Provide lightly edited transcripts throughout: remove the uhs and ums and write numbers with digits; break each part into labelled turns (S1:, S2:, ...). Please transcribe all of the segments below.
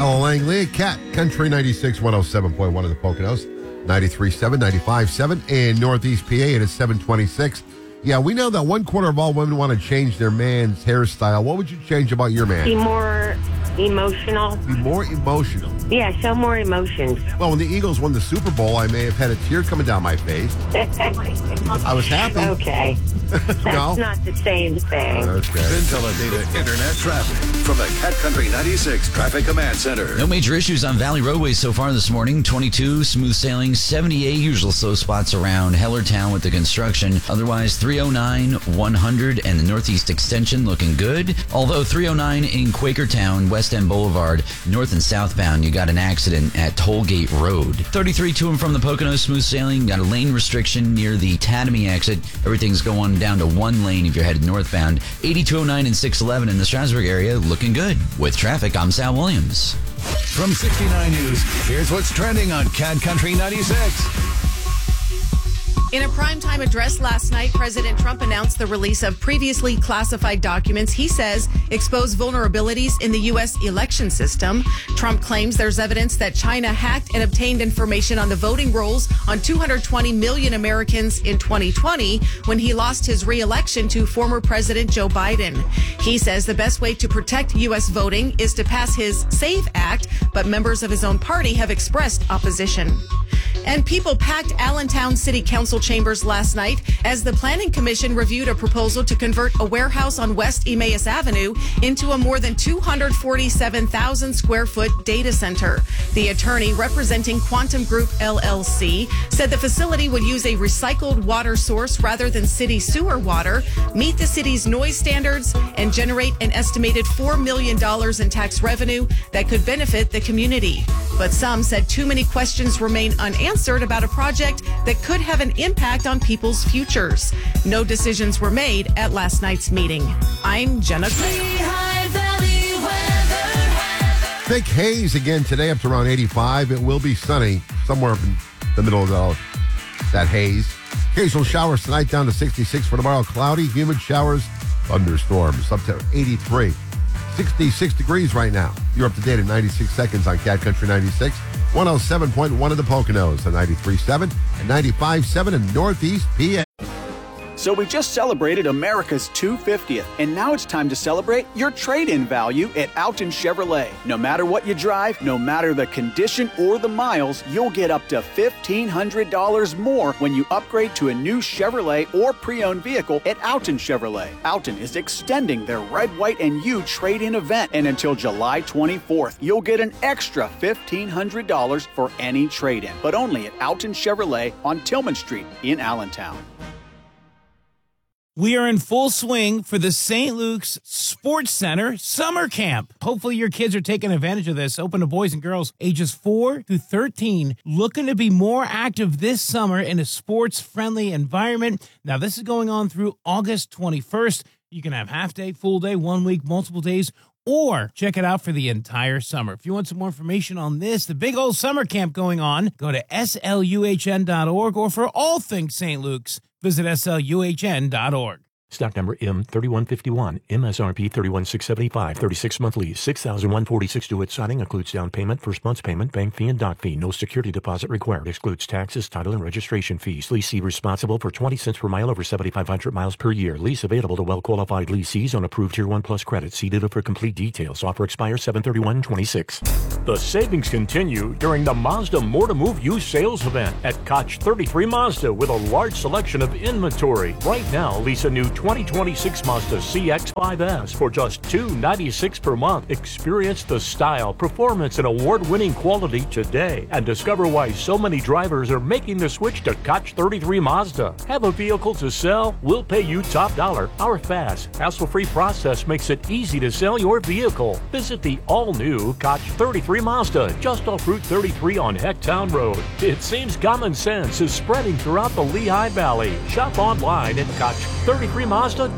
S1: Langley, Cat Country 96, 107.1 in the Poconos, 93.7, 95.7 in Northeast PA. It is 726. Yeah, we know that 1/4 of all women want to change their man's hairstyle. What would you change about your man?
S2: Be more emotional.
S1: Be more emotional.
S2: Yeah, show more emotions.
S1: Well, when the Eagles won the Super Bowl, I may have had a tear coming down my face. I was happy.
S2: Okay.
S1: No?
S2: That's not the same thing.
S1: Okay.
S3: Data Internet traffic from the Cat Country 96 Traffic Command Center.
S4: No major issues on Valley roadways so far this morning. 22, smooth sailing. 78, usual slow spots around Hellertown with the construction. Otherwise, 309, 100, and the Northeast Extension looking good. Although 309 in Quakertown, West End Boulevard, north and southbound, you got an accident at Tollgate Road. 33 to and from the Poconos, smooth sailing. Got a lane restriction near the Tatamy exit. Everything's going down to one lane if you're headed northbound. 8209 and 611 in the Strasburg area looking good. With traffic, I'm Sal Williams.
S3: From 69 News, here's what's trending on Cat Country 96.
S5: In a primetime address last night, President Trump announced the release of previously classified documents he says expose vulnerabilities in the U.S. election system. Trump claims there's evidence that China hacked and obtained information on the voting rolls on 220 million Americans in 2020 when he lost his re-election to former President Joe Biden. He says the best way to protect U.S. voting is to pass his SAFE Act, but members of his own party have expressed opposition. And people packed Allentown City Council chambers last night as the Planning Commission reviewed a proposal to convert a warehouse on West Emmaus Avenue into a more than 247,000 square foot data center. The attorney representing Quantum Group LLC said the facility would use a recycled water source rather than city sewer water, meet the city's noise standards, and generate an estimated $4 million in tax revenue that could benefit the community. But some said too many questions remain unanswered about a project that could have an impact on people's futures. No decisions were made at last night's meeting. I'm Jenna Gray.
S1: Thick haze again today up to around 85. It will be sunny somewhere up in the middle of that haze. Occasional showers tonight down to 66 for tomorrow. Cloudy, humid showers, thunderstorms up to 83. 66 degrees right now. You're up to date in 96 seconds on Cat Country 96. 107.1 in the Poconos, and 93.7 and 95.7 in Northeast PA.
S6: So we just celebrated America's 250th, and now it's time to celebrate your trade-in value at Alton Chevrolet. No matter what you drive, no matter the condition or the miles, you'll get up to $1,500 more when you upgrade to a new Chevrolet or pre-owned vehicle at Alton Chevrolet. Alton is extending their Red, White, and You trade-in event, and until July 24th, you'll get an extra $1,500 for any trade-in, but only at Alton Chevrolet on Tillman Street in Allentown.
S7: We are in full swing for the St. Luke's Sports Center Summer Camp. Hopefully your kids are taking advantage of this. Open to boys and girls ages 4 through 13, looking to be more active this summer in a sports-friendly environment. Now, this is going on through August 21st. You can have half day, full day, 1 week, multiple days, or check it out for the entire summer. If you want some more information on this, the big old summer camp going on, go to sluhn.org, or for all things St. Luke's, visit sluhn.org.
S8: Stock number M3151, MSRP 31675, 36-month lease, $6,146 due at signing, includes down payment, first month's payment, bank fee, and dock fee. No security deposit required. Excludes taxes, title, and registration fees. Leasee responsible for 20 cents per mile over 7,500 miles per year. Lease available to well-qualified lessees on approved Tier 1 Plus credit. See dealer for complete details. Offer expires 7/31/26. The savings continue during the Mazda More to Move used sales event at Koch 33 Mazda with a large selection of inventory. Right now, lease a new 2026 Mazda CX-5S for just $296 per month. Experience the style, performance, and award-winning quality today, and discover why so many drivers are making the switch to Koch 33 Mazda. Have a vehicle to sell? We'll pay you top dollar. Our fast, hassle-free process makes it easy to sell your vehicle. Visit the all-new Koch 33 Mazda just off Route 33 on Hecktown Road. It seems common sense is spreading throughout the Lehigh Valley. Shop online at Koch33Mazda.com.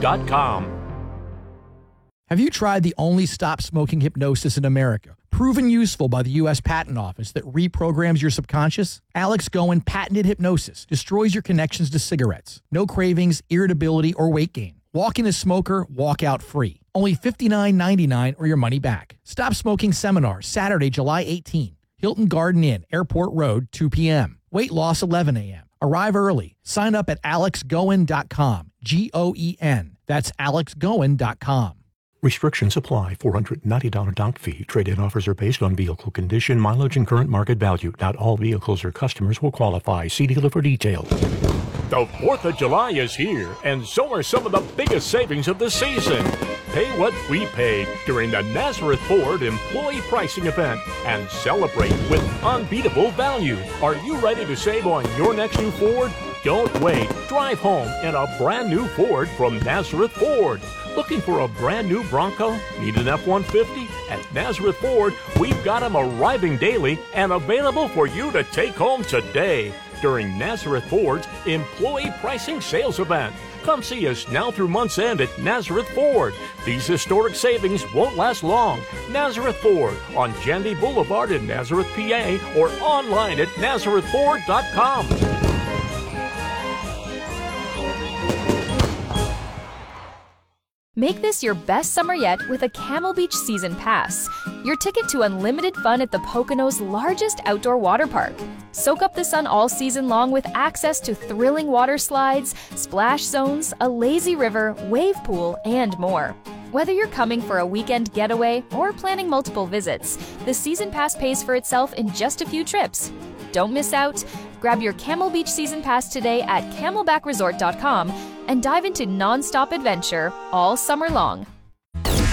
S9: Have you tried the only stop smoking hypnosis in America? Proven useful by the U.S. Patent Office that reprograms your subconscious? Alex Goen patented hypnosis destroys your connections to cigarettes. No cravings, irritability, or weight gain. Walk in a smoker, walk out free. Only $59.99 or your money back. Stop Smoking Seminar, Saturday, July 18. Hilton Garden Inn, Airport Road, 2 p.m. Weight loss, 11 a.m. Arrive early. Sign up at alexgoen.com. Goen. That's alexgoen.com.
S8: Restrictions apply. $490 dock fee. Trade-in offers are based on vehicle condition, mileage, and current market value. Not all vehicles or customers will qualify. See dealer for details.
S10: The 4th of July is here, and so are some of the biggest savings of the season. Pay what we paid during the Nazareth Ford Employee Pricing Event and celebrate with unbeatable value. Are you ready to save on your next new Ford? Don't wait. Drive home in a brand new Ford from Nazareth Ford. Looking for a brand new Bronco? Need an F-150? At Nazareth Ford, we've got them arriving daily and available for you to take home today during Nazareth Ford's Employee Pricing Sales Event. Come see us now through month's end at Nazareth Ford. These historic savings won't last long. Nazareth Ford on Jandy Boulevard in Nazareth, PA, or online at nazarethford.com.
S11: Make this your best summer yet with a Camel Beach Season Pass, your ticket to unlimited fun at the Poconos' largest outdoor water park. Soak up the sun all season long with access to thrilling water slides, splash zones, a lazy river, wave pool, and more. Whether you're coming for a weekend getaway or planning multiple visits, the Season Pass pays for itself in just a few trips. Don't miss out. Grab your Camel Beach Season Pass today at camelbackresort.com and dive into non-stop adventure all summer long.